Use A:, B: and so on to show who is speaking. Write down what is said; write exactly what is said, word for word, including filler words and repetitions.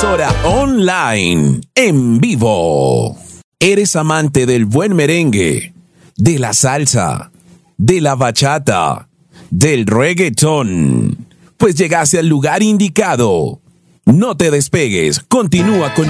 A: emisora online, en vivo. ¿Eres amante del buen merengue, de la salsa, de la bachata, del reggaetón? Pues llegaste al lugar indicado. No te despegues, continúa con